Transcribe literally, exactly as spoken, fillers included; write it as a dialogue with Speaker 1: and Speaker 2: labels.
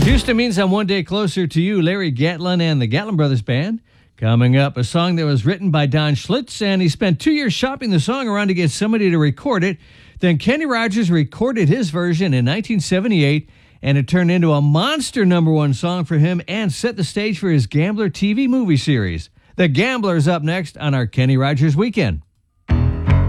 Speaker 1: Houston means I'm one day closer to you, Larry Gatlin and the Gatlin Brothers Band. Coming up, a song that was written by Don Schlitz, and he spent two years shopping the song around to get somebody to record it. Then Kenny Rogers recorded his version in nineteen seventy-eight, and it turned into a monster number one song for him and set the stage for his Gambler T V movie series. The Gambler's up next on our Kenny Rogers Weekend.